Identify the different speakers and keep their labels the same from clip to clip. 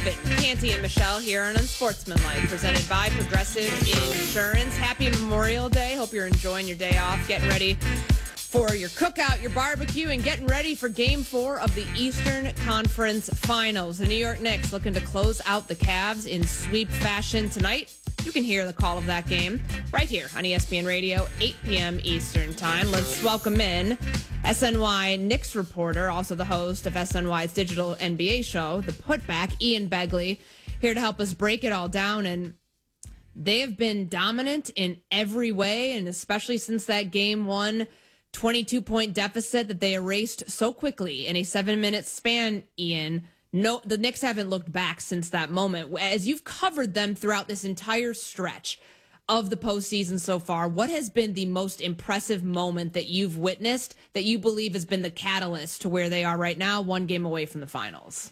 Speaker 1: it. Canty and Michelle here on Unsportsmanlike, presented by Progressive Insurance. Happy Memorial Day. Hope you're enjoying your day off, getting ready for your cookout, your barbecue, and getting ready for Game 4 of the Eastern Conference Finals. The New York Knicks looking to close out the Cavs in sweep fashion tonight. You can hear the call of that game right here on ESPN Radio, 8 p.m. Eastern Time. Let's welcome in SNY Knicks reporter, also the host of SNY's digital NBA show, The Putback, Ian Begley, here to help us break it all down. And they have been dominant in every way, and especially since that Game 1 22-point deficit that they erased so quickly in a 7-minute span, Ian. No, the Knicks haven't looked back since that moment. As you've covered them throughout this entire stretch of the postseason so far, what has been the most impressive moment that you've witnessed that you believe has been the catalyst to where they are right now, one game away from the finals?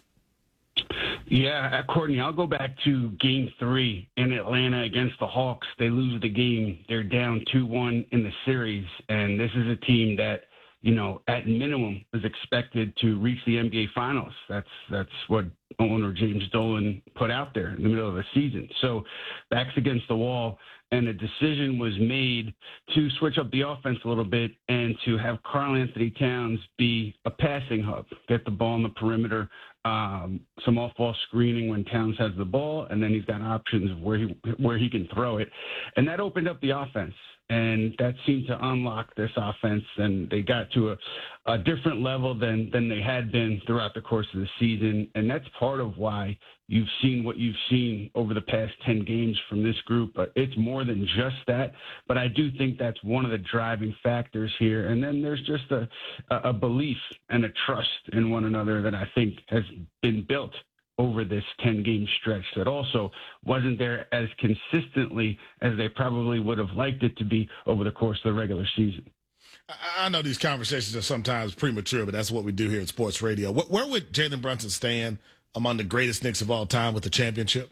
Speaker 2: Yeah, Courtney, I'll go back to Game 3 in Atlanta against the Hawks. They lose the game. They're down 2-1 in the series, and this is a team that, you know, at minimum is expected to reach the NBA Finals. That's what owner James Dolan put out there in the middle of the season. So backs against the wall, and a decision was made to switch up the offense a little bit and to have Karl-Anthony Towns be a passing hub, get the ball on the perimeter, some off-ball screening when Towns has the ball, and then he's got options of where he can throw it. And that opened up the offense, and that seemed to unlock this offense, and they got to a different level than they had been throughout the course of the season. And that's part of why you've seen what you've seen over the past 10 games from this group. But it's more than just that. But I do think that's one of the driving factors here. And then there's just a belief and a trust in one another that I think has been built over this 10-game stretch that also wasn't there as consistently as they probably would have liked it to be over the course of the regular season.
Speaker 3: I know these conversations are sometimes premature, but that's what we do here at Sports Radio. Where would Jalen Brunson stand among the greatest Knicks of all time with the championship?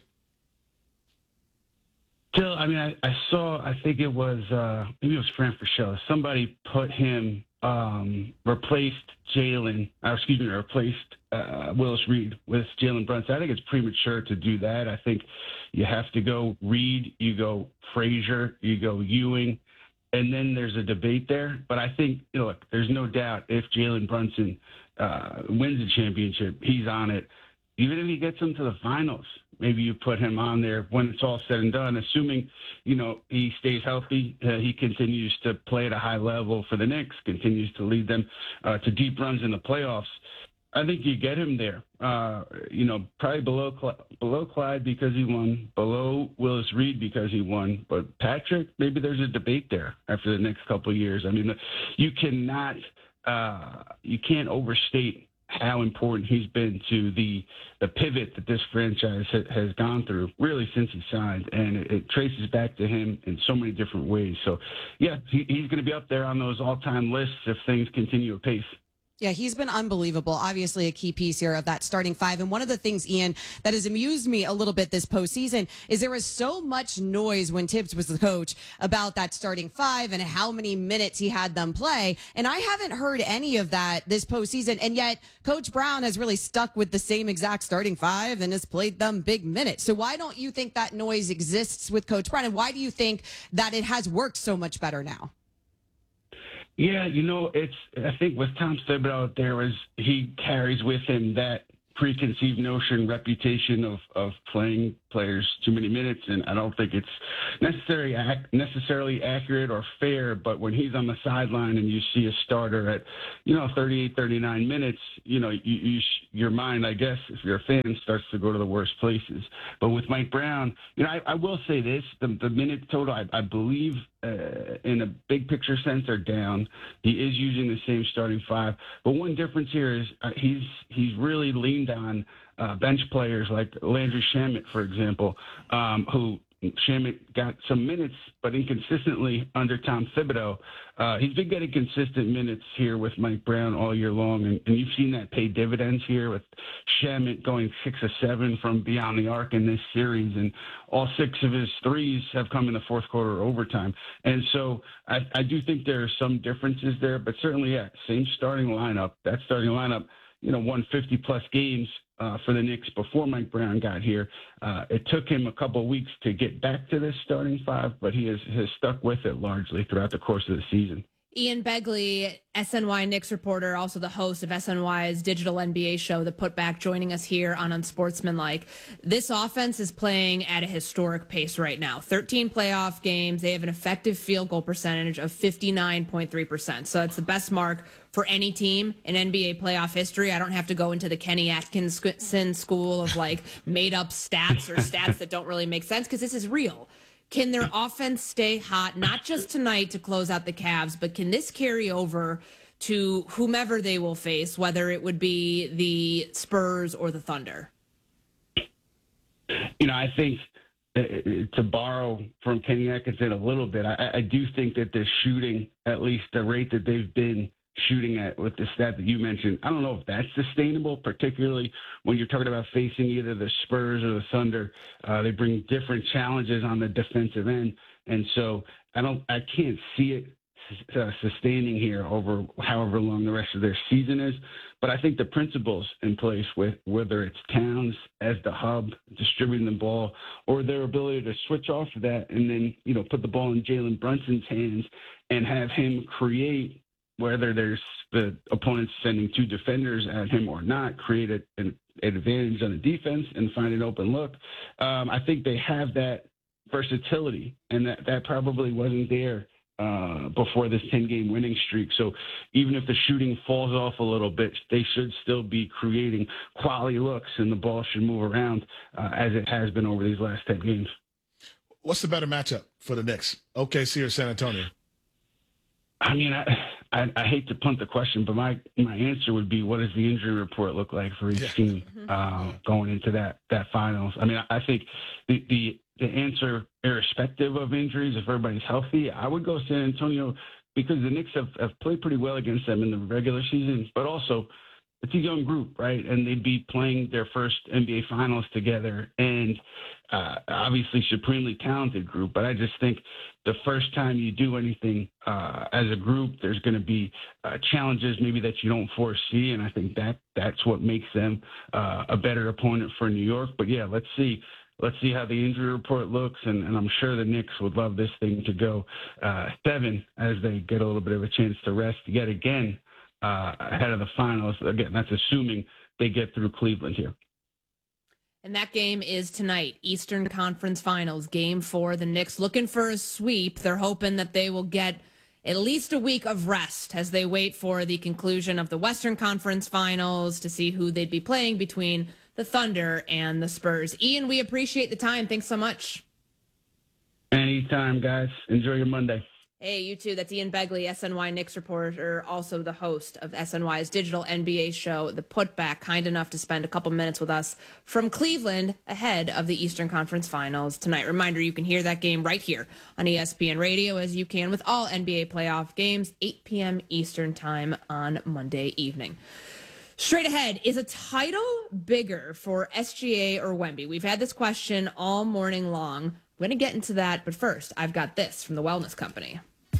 Speaker 2: Still, I mean, I saw, I think it was, maybe it was Fran Fraschilla. Somebody put him, replaced Willis Reed with Jalen Brunson. I think it's premature to do that. I think you have to go Reed, you go Frazier, you go Ewing, and then there's a debate there. But I think, you know, look, there's no doubt if Jalen Brunson wins the championship, he's on it. Even if he gets them to the finals, maybe you put him on there when it's all said and done, assuming, you know, he stays healthy, he continues to play at a high level for the Knicks, continues to lead them to deep runs in the playoffs. I think you get him there, you know, probably below Clyde because he won, below Willis Reed because he won. But Patrick, maybe there's a debate there after the next couple of years. I mean, you can't overstate how important he's been to the pivot that this franchise has gone through really since he signed. And it traces back to him in so many different ways. So, yeah, he's going to be up there on those all-time lists if things continue apace.
Speaker 4: Yeah, he's been unbelievable. Obviously, a key piece here of that starting five. And one of the things, Ian, that has amused me a little bit this postseason is there was so much noise when Tibbs was the coach about that starting five and how many minutes he had them play. And I haven't heard any of that this postseason. And yet, Coach Brown has really stuck with the same exact starting five and has played them big minutes. So why don't you think that noise exists with Coach Brown? And why do you think that it has worked so much better now?
Speaker 2: Yeah, you know, I think with Tom Thibodeau there he carries with him that preconceived notion, reputation of playing players too many minutes, and I don't think it's necessarily accurate or fair, but when he's on the sideline and you see a starter at, 38, 39 minutes, your mind, I guess, if you're a fan, starts to go to the worst places. But with Mike Brown, I will say this, the minute total, I believe in a big picture sense are down. He is using the same starting five, but one difference here is he's really leaned on bench players like Landry Shamet, for example, who Shamet got some minutes, but inconsistently under Tom Thibodeau. He's been getting consistent minutes here with Mike Brown all year long, and you've seen that pay dividends here with Shamet going 6 of 7 from beyond the arc in this series, and all 6 of his threes have come in the fourth quarter overtime. And so I do think there are some differences there, but certainly, yeah, same starting lineup. That starting lineup, won 50-plus games for the Knicks before Mike Brown got here. It took him a couple of weeks to get back to this starting five, but he has stuck with it largely throughout the course of the season.
Speaker 1: Ian Begley, SNY Knicks reporter, also the host of SNY's digital NBA show, The Putback, joining us here on Unsportsmanlike. This offense is playing at a historic pace right now. 13 playoff games. They have an effective field goal percentage of 59.3%. So that's the best mark for any team in NBA playoff history. I don't have to go into the Kenny Atkinson school of like made up stats or stats that don't really make sense, because this is real. Can their offense stay hot, not just tonight to close out the Cavs, but can this carry over to whomever they will face, whether it would be the Spurs or the Thunder?
Speaker 2: I think to borrow from Kenny Atkinson a little bit, I do think that they're shooting at least the rate that they've been shooting at with the stat that you mentioned. I don't know if that's sustainable, particularly when you're talking about facing either the Spurs or the Thunder. They bring different challenges on the defensive end. And so I can't see it sustaining here over however long the rest of their season is. But I think the principles in place, with whether it's Towns as the hub, distributing the ball, or their ability to switch off of that and then, put the ball in Jalen Brunson's hands and have him create, whether there's the opponents sending two defenders at him or not, create an advantage on the defense and find an open look. I think they have that versatility, and that probably wasn't there before this 10-game winning streak. So even if the shooting falls off a little bit, they should still be creating quality looks, and the ball should move around as it has been over these last 10 games.
Speaker 3: What's the better matchup for the Knicks, OKC or San Antonio?
Speaker 2: I mean, I hate to punt the question, but my answer would be, what does the injury report look like for each team going into that finals? I mean, I think the answer, irrespective of injuries, if everybody's healthy, I would go San Antonio, because the Knicks have played pretty well against them in the regular season, but also it's a young group, right? And they'd be playing their first NBA finals together, and obviously supremely talented group. But I just think the first time you do anything as a group, there's going to be challenges maybe that you don't foresee, and I think that's what makes them a better opponent for New York. But yeah, let's see how the injury report looks, and I'm sure the Knicks would love this thing to go 7 as they get a little bit of a chance to rest yet again ahead of the finals. Again, that's assuming they get through Cleveland here.
Speaker 1: And that game is tonight, Eastern Conference Finals, Game 4. The Knicks looking for a sweep. They're hoping that they will get at least a week of rest as they wait for the conclusion of the Western Conference Finals to see who they'd be playing between the Thunder and the Spurs. Ian, we appreciate the time. Thanks so much.
Speaker 2: Anytime, guys. Enjoy your Monday.
Speaker 1: Hey, you too. That's Ian Begley, SNY Knicks reporter, also the host of SNY's digital NBA show, The Putback, kind enough to spend a couple minutes with us from Cleveland ahead of the Eastern Conference Finals tonight. Reminder, you can hear that game right here on ESPN Radio, as you can with all NBA playoff games, 8 p.m. Eastern time on Monday evening. Straight ahead, is a title bigger for SGA or Wemby? We've had this question all morning long. We're going to get into that, but first, I've got this from the Wellness Company.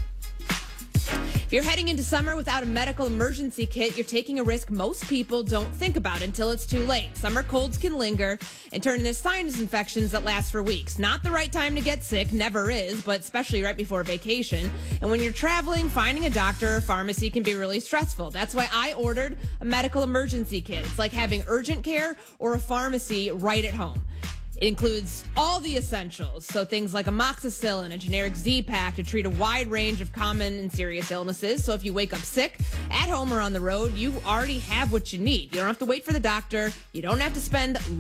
Speaker 1: If you're heading into summer without a medical emergency kit, you're taking a risk most people don't think about until it's too late. Summer colds can linger and turn into sinus infections that last for weeks. Not the right time to get sick, never is, but especially right before vacation. And when you're traveling, finding a doctor or pharmacy can be really stressful. That's why I ordered a medical emergency kit. It's like having urgent care or a pharmacy right at home. It includes all the essentials, so things like amoxicillin, a generic Z-Pack to treat a wide range of common and serious illnesses. So if you wake up sick, at home or on the road, you already have what you need. You don't have to wait for the doctor. You don't have to spend